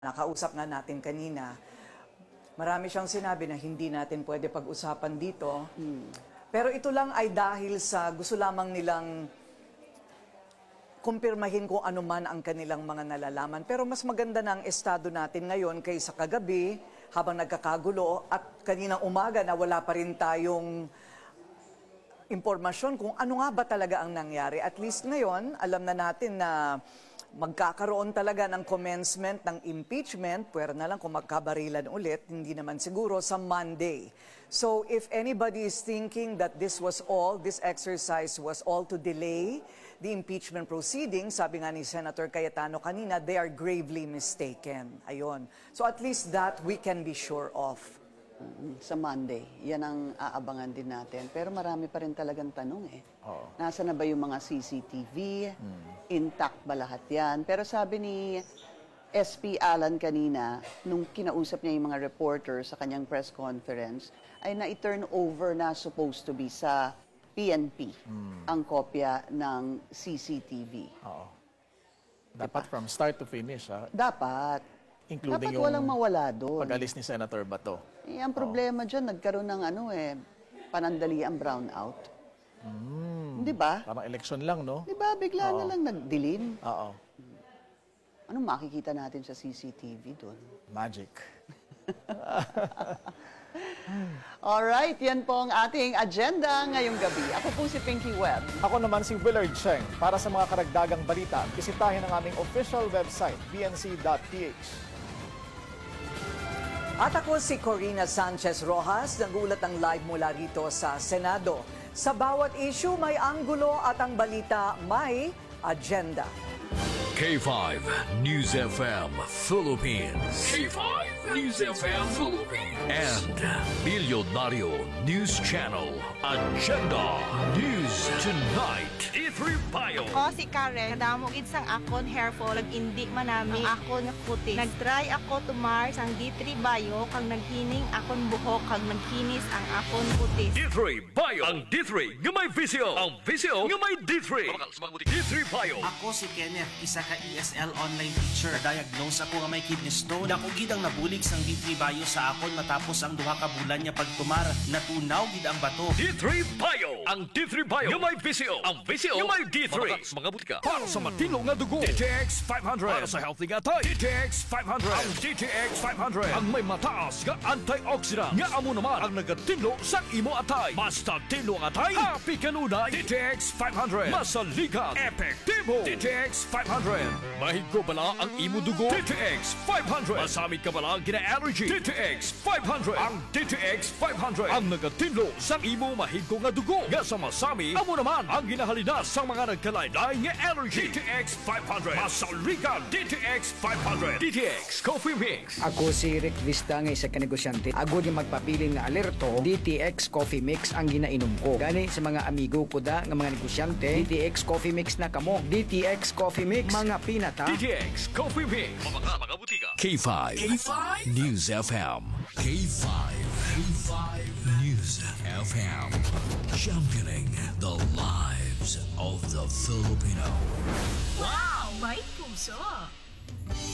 Nakausap nga natin kanina, marami siyang sinabi na hindi natin pwede pag-usapan dito. Pero ito lang ay dahil sa gusto lamang nilang kumpirmahin kung ano man ang kanilang mga nalalaman. Pero mas maganda na ang estado natin ngayon kaysa kagabi habang nagkakagulo at kaninang umaga na wala pa rin tayong impormasyon kung ano nga ba talaga ang nangyari. At least ngayon, alam na natin na magkakaroon talaga ng commencement ng impeachment, pwera na lang kung magkabarilan ulit, hindi naman siguro sa Monday. So if anybody is thinking that this exercise was all to delay the impeachment proceedings, sabi nga ni Senator Cayetano kanina, they are gravely mistaken. Ayun. So at least that we can be sure of. Sa Monday, yan ang aabangan din natin. Pero marami pa rin talagang tanong eh. Nasa na ba yung mga CCTV? Intact ba lahat yan? Pero sabi ni SP Alan kanina, nung kinausap niya yung mga reporter sa kanyang press conference, ay na-turn over na supposed to be sa PNP ang kopya ng CCTV. Oo. Dapat from start to finish, ha? Dapat. Including Dapat yung walang mawala doon. pag-alis ni Senator Bato. Eh, ang problema dyan, nagkaroon ng panandaliang brownout. Di ba? Parang election lang, no? Di ba? Bigla na lang nagdilim. Oo. Anong makikita natin sa CCTV doon? Magic. Alright, yan po ang ating agenda ngayong gabi. Ako po si Pinky Webb. Ako naman si Willard Cheng. Para sa mga karagdagang balita, bisitahin ang aming official website, bnc.ph. At ako si Corina Sanchez Rojas, nagulat ang live mula rito sa Senado. Sa bawat issue may anggulo at ang balita may agenda. K5 News FM Philippines. K5 News FM Philippines. And Bilyonaryo News Channel. Agenda News Tonight. D3 Bio. Ako si Karen, kadamo gid sang akon hair fall, indi manami ang akon kutis. Nagtry ako tumar sang D3 Bio kang naghining akon buhok kang nagkinis ang akon kutis. D3 Bio. Ang D3 nga may visyo. Ang visyo nga may D3. D3 Bio. Ako si Kenneth, isa ka ESL online teacher. Diagnose ako nga may kidney stone. Nakugid ang nabulig sang D3 Bio sa akon matapos ang duha ka bulan niya pagtumar. Natunaw gid ang bato. D3 Bio. Ang D3 Bio nga may visyo. Ang visyo nga may D3. Mga butika. Para sa matino nga dugo. DTX 500. Para sa healthy nga tayo. DTX 500. Ang DTX 500. Ang may mataas nga antioxidant. Nga amo naman ang nagatinlo sa imo atay. Basta tinlo ang atay. Happy kanunay. DTX 500. Masaligan. Epektibo. DTX 500. Mahigo bala ang imo dugo. DTX 500. Masamit ka bala ang gina-allergy. DTX 500. Ang DTX 500. Ang nagatinlo sa imo mahigo nga dugo. Nga sa masami, amo naman ang ginahalinas sa mga nagkalaylay nga allergy. DTX 500. Masaligan. DTX 500. DTX Coffee Mix. Ako si Rick Vista nga isa ka negosyante. Ako di magpapili nga alerto, DTX Coffee Mix ang ginainom ko. Gani sa mga amigo ko da nga mga negosyante, DTX Coffee Mix na kamo. DTX Coffee Mix, mga pinata. DTX Coffee Mix. Mga butika. K5. K5 News FM. K5. K5 News FM. Championing the lives of the Filipino. Wow! May puso!